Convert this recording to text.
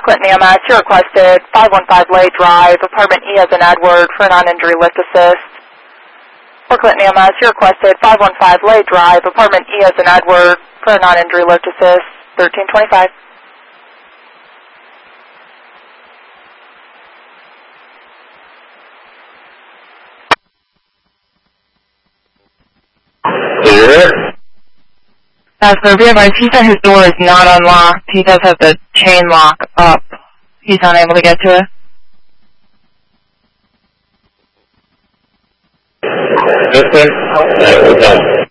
Clinton EMS, you requested 515 Lay Drive, apartment E as in Edward, for non-injury lift assist. For Clinton EMS, you requested 515 Lay Drive, apartment E as in Edward, for non-injury lift assist, 1325. For be advised, he said his door is not unlocked. He does have the chain lock up. He's unable to get to it. Yes, sir.